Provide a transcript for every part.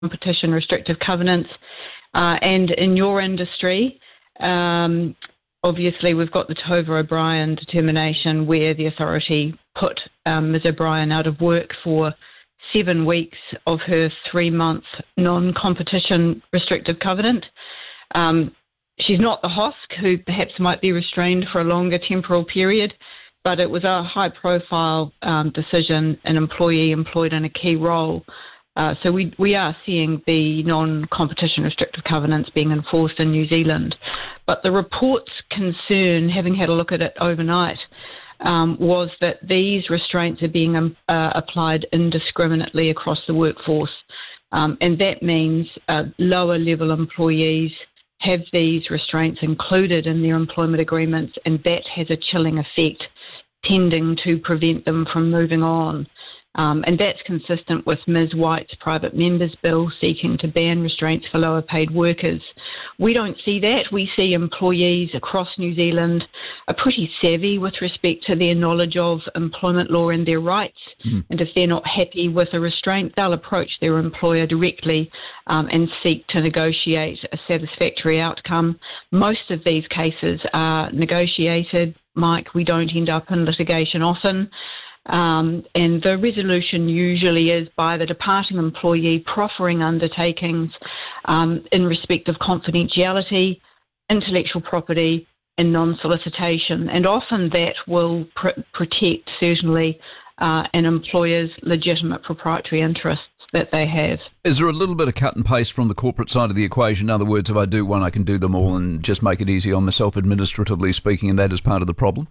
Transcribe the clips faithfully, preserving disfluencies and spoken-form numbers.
competition restrictive covenants. Uh, and in your industry, um, obviously we've got the Tova O'Brien determination where the authority put um, Miz O'Brien out of work for seven weeks of her three-month non-competition restrictive covenant. Um, she's not the H O S C, who perhaps might be restrained for a longer temporal period, but it was a high-profile um, decision, an employee employed in a key role. Uh, so we we are seeing the non-competition restrictive covenants being enforced in New Zealand. But the report's concern, having had a look at it overnight, um, was that these restraints are being um, uh, applied indiscriminately across the workforce. Um, and that means uh, lower-level employees have these restraints included in their employment agreements, and that has a chilling effect, tending to prevent them from moving on. Um, and that's consistent with Miz White's private members bill seeking to ban restraints for lower paid workers. We don't see that. We see employees across New Zealand are pretty savvy with respect to their knowledge of employment law and their rights. Mm. And if they're not happy with a restraint, they'll approach their employer directly um, and seek to negotiate a satisfactory outcome. Most of these cases are negotiated, Mike. We don't end up in litigation often. Um, and the resolution usually is by the departing employee proffering undertakings um, in respect of confidentiality, intellectual property and non-solicitation. And often that will pr- protect, certainly, uh, an employer's legitimate proprietary interests that they have. Is there a little bit of cut and paste from the corporate side of the equation? In other words, if I do one, I can do them all and just make it easy on myself administratively speaking, and that is part of the problem?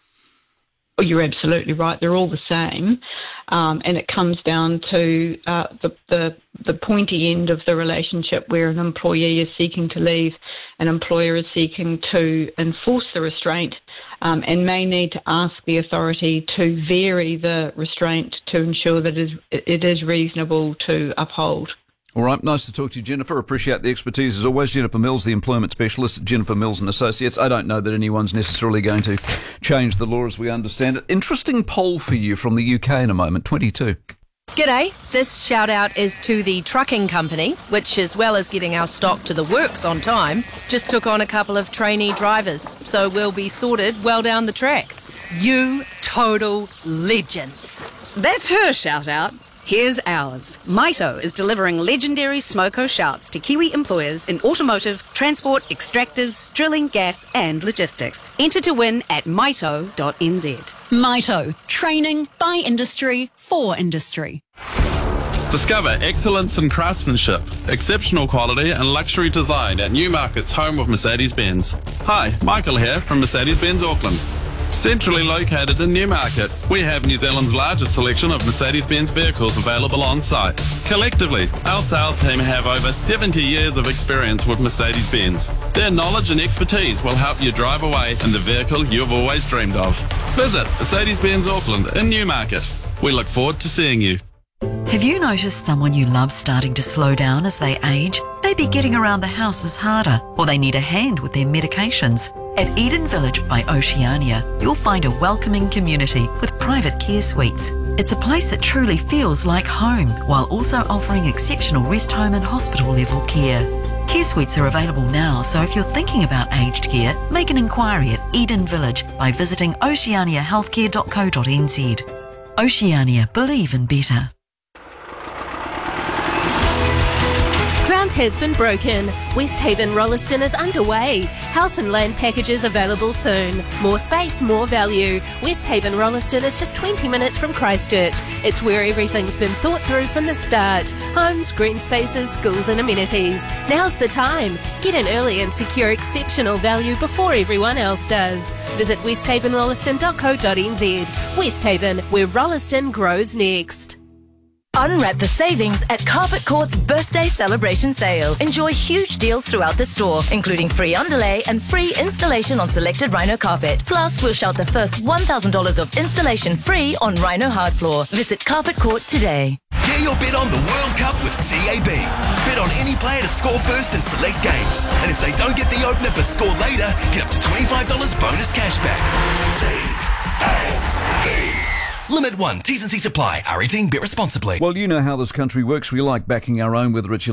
Oh, you're absolutely right. They're all the same, um, and it comes down to uh, the, the the pointy end of the relationship where an employee is seeking to leave, an employer is seeking to enforce the restraint, um, and may need to ask the authority to vary the restraint to ensure that it is, it is reasonable to uphold. All right, nice to talk to you, Jennifer. Appreciate the expertise as always. Jennifer Mills, the employment specialist at Jennifer Mills and Associates. I don't know that anyone's necessarily going to change the law as we understand it. Interesting poll for you from the U K in a moment, twenty-two. G'day. This shout out is to the trucking company, which, as well as getting our stock to the works on time, just took on a couple of trainee drivers, so we'll be sorted well down the track. You total legends. That's her shout out. Here's ours. Mito is delivering legendary Smoko shouts to Kiwi employers in automotive, transport, extractives, drilling, gas and logistics. Enter to win at mito dot n z. Mito. Training by industry for industry. Discover excellence in craftsmanship, exceptional quality and luxury design at Newmarket's home of Mercedes-Benz. Hi, Michael here from Mercedes-Benz Auckland. Centrally located in Newmarket, we have New Zealand's largest selection of Mercedes-Benz vehicles available on site. Collectively, our sales team have over seventy years of experience with Mercedes-Benz. Their knowledge and expertise will help you drive away in the vehicle you've always dreamed of. Visit Mercedes-Benz Auckland in Newmarket. We look forward to seeing you. Have you noticed someone you love starting to slow down as they age? Maybe getting around the house is harder, or they need a hand with their medications. At Eden Village by Oceania, you'll find a welcoming community with private care suites. It's a place that truly feels like home, while also offering exceptional rest home and hospital level care. Care suites are available now, so if you're thinking about aged care, make an inquiry at Eden Village by visiting oceania healthcare dot co dot n z. Oceania, believe in better. Ground has been broken. Westhaven Rolleston is underway. House and land packages available soon. More space, more value. Westhaven Rolleston is just twenty minutes from Christchurch. It's where everything's been thought through from the start. Homes, green spaces, schools and amenities. Now's the time. Get in early and secure exceptional value before everyone else does. Visit westhaven rolleston dot co dot n z. Westhaven, where Rolleston grows next. Unwrap the savings at Carpet Court's birthday celebration sale. Enjoy huge deals throughout the store, including free underlay and free installation on selected Rhino carpet. Plus, we'll shout the first one thousand dollars of installation free on Rhino hard floor. Visit Carpet Court today. Get your bet on the World Cup with T A B. Bet on any player to score first in select games. And if they don't get the opener but score later, get up to twenty-five dollars bonus cashback. T A B. Limit one. T's and C's apply. R eighteen. Bet responsibly. Well, you know how this country works. We like backing our own, whether it's